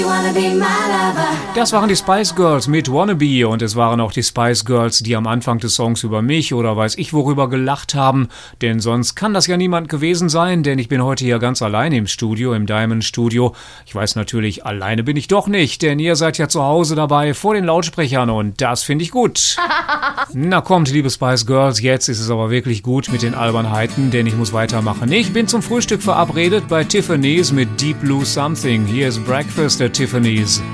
Das waren die Spice Girls mit Wannabe und es waren auch die Spice Girls, die am Anfang des Songs über mich oder weiß ich worüber gelacht haben, denn sonst kann das ja niemand gewesen sein, denn ich bin heute hier ganz alleine im Studio, im Diamond Studio. Ich weiß natürlich, alleine bin ich doch nicht, denn ihr seid ja zu Hause dabei vor den Lautsprechern und das finde ich gut. Na kommt, liebe Spice Girls, jetzt ist es aber wirklich gut mit den Albernheiten, denn ich muss weitermachen. Ich bin zum Frühstück verabredet bei Tiffany's mit Deep Blue Something. Hier ist Breakfast at Tiffany's.